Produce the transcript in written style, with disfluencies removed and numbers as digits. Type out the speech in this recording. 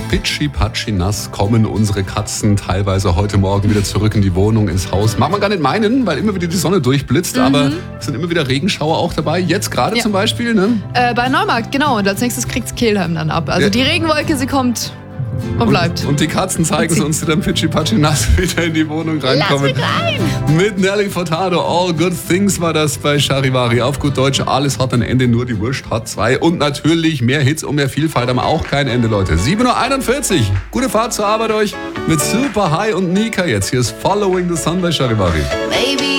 Pitschi-Patschi nass kommen unsere Katzen teilweise heute Morgen wieder zurück in die Wohnung, ins Haus. Mag man gar nicht meinen, weil immer wieder die Sonne durchblitzt, aber es sind immer wieder Regenschauer auch dabei. Jetzt gerade zum Beispiel, ne? Bei Neumarkt, genau. Und als nächstes kriegt's Kehlheim dann ab. Also die Regenwolke, sie kommt und bleibt. Und die Katzen zeigen es uns, die dann Pitschi-Patschi nass wieder in die Wohnung reinkommen. Lass mich rein! Mit Nelly Furtado, All Good Things war das bei Charivari. Auf gut Deutsch, alles hat ein Ende, nur die Wurst hat zwei. Und natürlich mehr Hits und mehr Vielfalt haben auch kein Ende, Leute. 7:41 Uhr. Gute Fahrt zur Arbeit euch mit Super High und Nika jetzt. Hier ist Following the Sun bei Charivari. Baby.